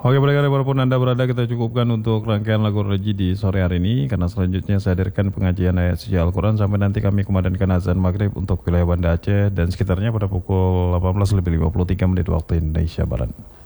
Oke, pendengar walaupun Anda berada, kita cukupkan untuk rangkaian lagu religi di sore hari ini, karena selanjutnya saya hadirkan pengajian ayat suci Al-Quran sampai nanti kami kumandangkan azan maghrib untuk wilayah Banda Aceh dan sekitarnya pada pukul 18:53 waktu Indonesia Barat.